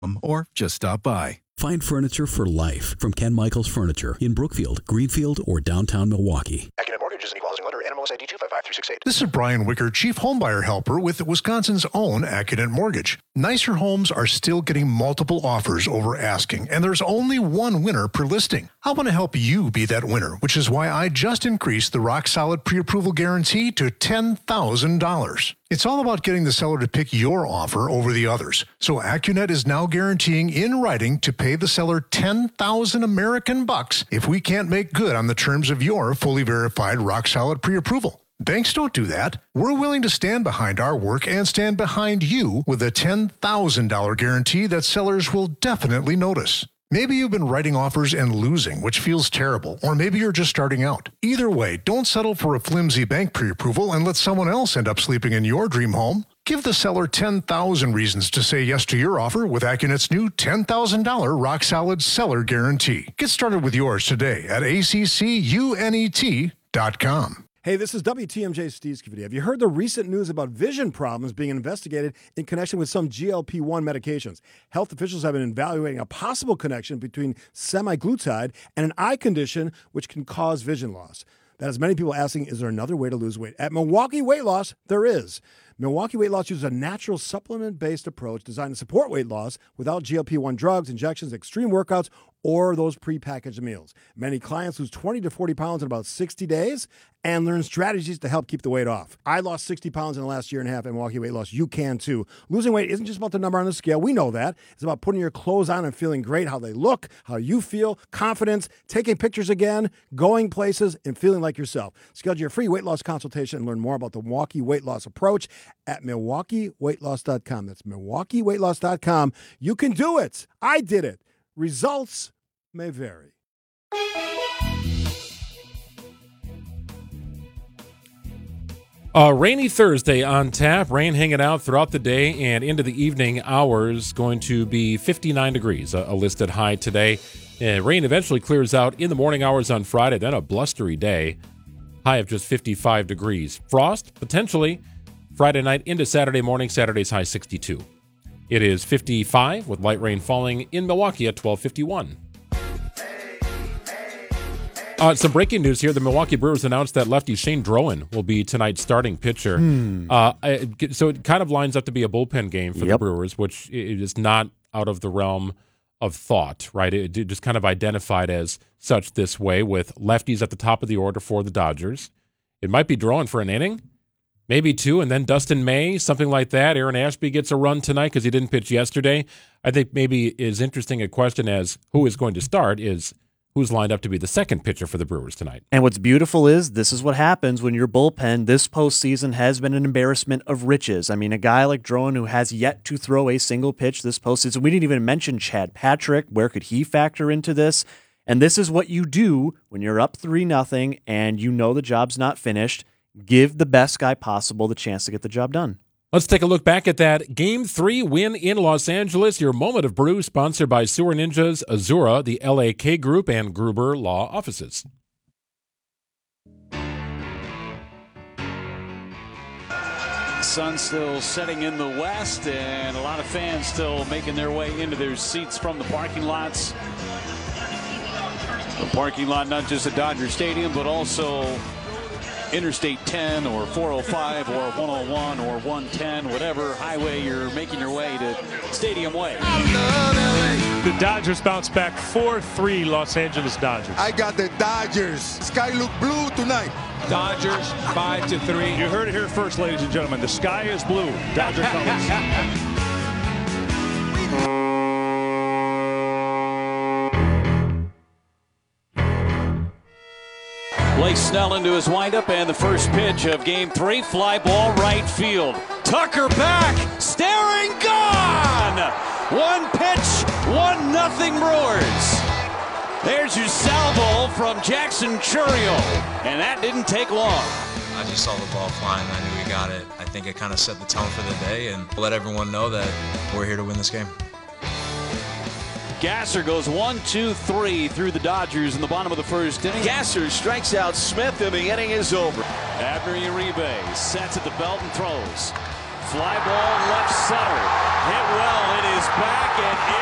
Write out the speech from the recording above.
or just stop by. Find furniture for life from Ken Michaels Furniture in Brookfield, Greenfield, or downtown Milwaukee. Academic Mortgage is an equal housing lender. NMLS ID 255368. This is Brian Wicker, Chief Homebuyer Helper with Wisconsin's own Accident Mortgage. Nicer homes are still getting multiple offers over asking, and there's only one winner per listing. I want to help you be that winner, which is why I just increased the Rock Solid Pre-Approval Guarantee to $10,000. It's all about getting the seller to pick your offer over the others. So AccuNet is now guaranteeing in writing to pay the seller 10,000 American bucks if we can't make good on the terms of your fully verified Rock Solid Pre-Approval. Banks don't do that. We're willing to stand behind our work and stand behind you with a $10,000 guarantee that sellers will definitely notice. Maybe you've been writing offers and losing, which feels terrible, or maybe you're just starting out. Either way, don't settle for a flimsy bank pre-approval and let someone else end up sleeping in your dream home. Give the seller 10,000 reasons to say yes to your offer with AccuNet's new $10,000 Rock Solid Seller Guarantee. Get started with yours today at accunet.com. Hey, this is WTMJ Steve Skivity. Have you heard the recent news about vision problems being investigated in connection with some GLP-1 medications? Health officials have been evaluating a possible connection between semaglutide and an eye condition which can cause vision loss. That has many people asking, is there another way to lose weight? At Milwaukee Weight Loss, there is. Milwaukee Weight Loss uses a natural supplement-based approach designed to support weight loss without GLP-1 drugs, injections, extreme workouts, or those prepackaged meals. Many clients lose 20 to 40 pounds in about 60 days and learn strategies to help keep the weight off. I lost 60 pounds in the last year and a half at Milwaukee Weight Loss. You can too. Losing weight isn't just about the number on the scale. We know that. It's about putting your clothes on and feeling great, how they look, how you feel, confidence, taking pictures again, going places, and feeling like yourself. Schedule your free weight loss consultation and learn more about the Milwaukee Weight Loss approach at MilwaukeeWeightLoss.com. That's MilwaukeeWeightLoss.com. You can do it. I did it. Results may vary. Rainy Thursday on tap. Rain hanging out throughout the day and into the evening hours. Going to be 59 degrees, a listed high today. Rain eventually clears out in the morning hours on Friday. Then a blustery day. High of just 55 degrees. Frost, potentially, Friday night into Saturday morning. Saturday's high 62. It is 55 with light rain falling in Milwaukee at 12:51. Some breaking news here. The Milwaukee Brewers announced that lefty Shane Drowan will be tonight's starting pitcher. So it kind of lines up to be a bullpen game for the Brewers, which is not out of the realm of thought, right? It just kind of identified as such this way with lefties at the top of the order for the Dodgers. It might be Drowan for an inning, maybe two, and then Dustin May, something like that. Aaron Ashby gets a run tonight because he didn't pitch yesterday. I think maybe is interesting a question as who is going to start is who's lined up to be the second pitcher for the Brewers tonight. And what's beautiful is this is what happens when your bullpen this postseason has been an embarrassment of riches. I mean, a guy like Drowan who has yet to throw a single pitch this postseason. We didn't even mention Chad Patrick. Where could he factor into this? And this is what you do when you're up 3-0 and you know the job's not finished. Give the best guy possible the chance to get the job done. Let's take a look back at that Game 3 win in Los Angeles. Your Moment of Brew, sponsored by Sewer Ninjas, Azura, the LAK Group, and Gruber Law Offices. Sun still setting in the west, and a lot of fans still making their way into their seats from the parking lots. The parking lot, not just at Dodger Stadium, but also Interstate 10 or 405 or 101 or 110, whatever highway you're making your way to Stadium Way. The Dodgers bounce back 4-3 Los Angeles Dodgers. I got the Dodgers. Sky look blue tonight. Dodgers 5-3. You heard it here first, ladies and gentlemen. The sky is blue. Dodger colors. Blake Snell into his windup, and the first pitch of Game 3, fly ball right field. Tucker back, staring, gone! One pitch, 1-0 Brewers. There's your salvo from Jackson Chourio, and that didn't take long. I just saw the ball flying, and I knew we got it. I think it kind of set the tone for the day and let everyone know that we're here to win this game. Gasser goes 1-2-3 through the Dodgers in the bottom of the first inning. Gasser strikes out Smith, and the inning is over. Abner Uribe sets at the belt and throws. Fly ball left center. Hit well, it is back, and